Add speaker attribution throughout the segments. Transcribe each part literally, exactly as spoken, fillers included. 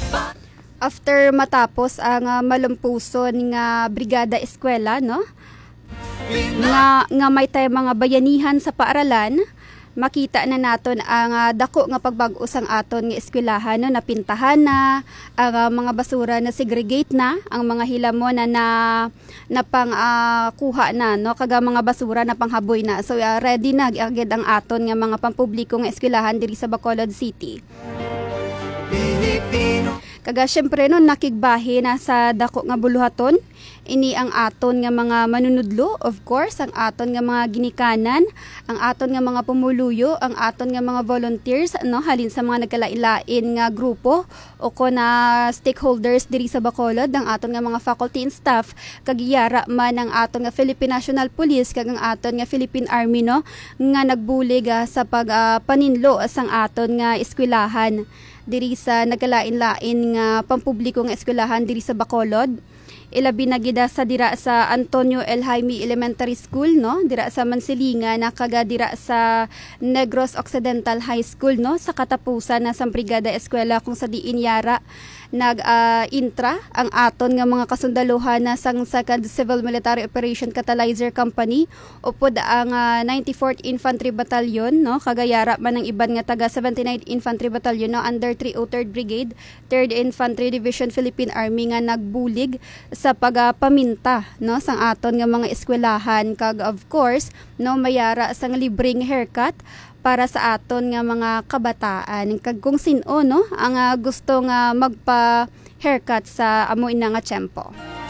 Speaker 1: After matapos ang uh, malumpuson nga brigada eskwela, no? Nga, nga may tayo mga bayanihan sa paaralan, makita na naton ang uh, dako nga pagbag-o sang aton nga eskwelahan, no? Napintahan na, ang uh, mga basura na segregate na, ang mga hilamon na na, na pang uh, kuha na, no? Kaga mga basura na panghaboy na. So uh, ready na agad ang aton nga mga pampubliko nga eskwelahan diri sa Bacolod City. Pilipino. Kaga syempre no, nakigbahi na sa dako nga buluhaton, ini ang aton nga mga manunudlo, of course, ang aton nga mga ginikanan, ang aton nga mga pumuluyo, ang aton nga mga volunteers, no, halin sa mga nagkalailain nga grupo o ko na stakeholders diri sa Bacolod, ang aton nga mga faculty and staff, kagiyara man ang aton nga Philippine National Police, kag ang aton nga Philippine Army, no, nga nagbulig uh, sa pag uh, paninlo sang aton nga eskwelahan diri sa nagkalain-lain nga pampubliko nga eskwelahan diri sa Bacolod. Ilabi na gida sa dira sa Antonio L. Jaime Elementary School, no, dira sa Mansilinga, na kaga dira sa Negros Occidental High School, no, sa katapusan na sa brigada eskwela kung sa diin yara nag uh, intra ang aton nga mga kasundaluhan na sang second Civil Military Operation Catalyzer Company upod ang uh, ninety-fourth Infantry Battalion, no, kagayara man ang iban nga taga seventy-ninth Infantry Battalion, no, under three oh third Brigade, third Infantry Division Philippine Army nga nagbulig sa pagapaminta, no, sang aton nga mga eskwelahan, kag of course, no, mayara sang libreng haircut para sa aton nga mga kabataan, kag kung sino, no, ang uh, gusto nga magpa haircut sa amo ina nga tiyempo.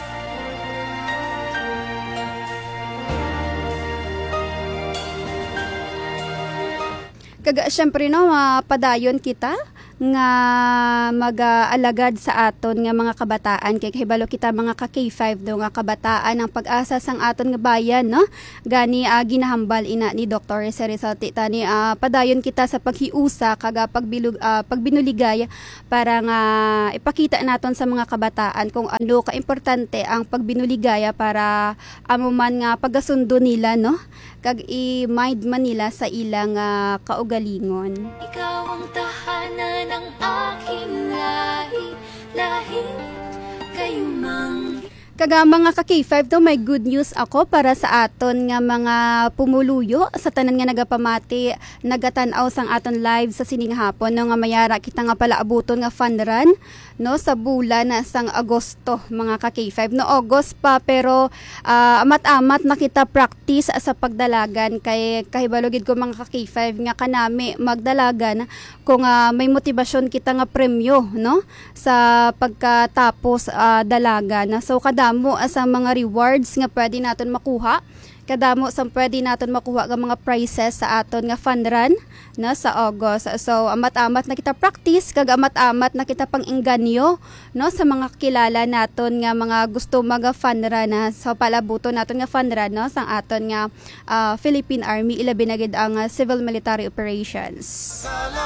Speaker 1: Kaga syempre no, uh, padayon kita nga mag-alagad sa aton nga mga kabataan, kay hibalo kita mga ka K five do nga kabataan ang pag-asa sang aton nga bayan, no, gani uh, ginahambal ina ni Doctor Rizal tani uh, padayon kita sa paghiusa kaga pagbilug uh, pagbinuligay para nga ipakita naton sa mga kabataan kung ano ka importante ang pagbinuligaya para amo man nga pagasundo nila, no, kag i-mind man nila sa ilang uh, kaugalingon. Ikaw ang tahanan ng aking lahi, lahi kayo mang. Kaga mga ka K five to, may good news ako para sa aton nga mga pumuluyo sa tanan nga nagapamati, nagatanaw sang aton live sa sining hapon, no, nga mayara kita nga pala abuton nga fun run, no, sa bulan sang Agosto mga ka K five, no, August pa pero uh, amat-amat na kita practice sa pagdalagan kay kahibalogid ko mga ka K five nga kanami magdalagan kung uh, may motibasyon kita nga premyo, no, sa pagkatapos uh, dalagan. So kadamo sa mga rewards nga pwede naton makuha, kadamo sa pwede naton makuha nga mga prizes sa aton nga fun run na sa August. So amat-amat na kita practice, kag amat-amat na kita pang-engganyo, no, sa mga kilala naton nga mga gusto maga fun run na so palabuto naton nga fun run, no, sang aton nga uh, Philippine Army, ilabi na gid ang uh, Civil Military Operations.